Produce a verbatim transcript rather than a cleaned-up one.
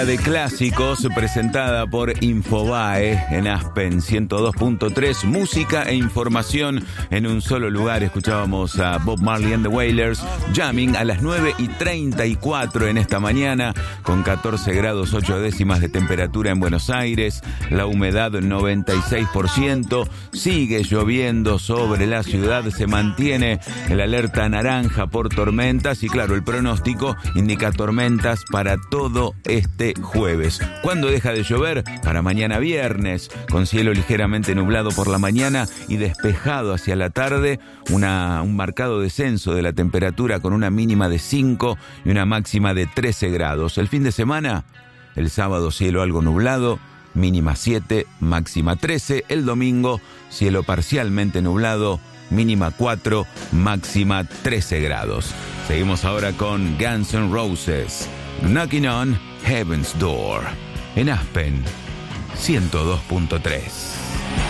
De clásicos presentada por Infobae en Aspen ciento dos punto tres, música e información en un solo lugar. Escuchábamos a Bob Marley and the Wailers Jamming a las nueve y treinta y cuatro en esta mañana, con catorce grados ocho décimas de temperatura en Buenos Aires, la humedad noventa y seis por ciento, sigue lloviendo sobre la ciudad, se mantiene el alerta naranja por tormentas y claro, el pronóstico indica tormentas para todo este jueves. ¿Cuándo deja de llover? Para mañana viernes, con cielo ligeramente nublado por la mañana y despejado hacia la tarde, una, un marcado descenso de la temperatura con una mínima de cinco y una máxima de trece grados. El fin de semana, el sábado cielo algo nublado, mínima siete, máxima trece. El domingo, cielo parcialmente nublado, mínima cuatro, máxima trece grados. Seguimos ahora con Guns N' Roses, Knocking on Heaven's Door, en Aspen ciento dos punto tres.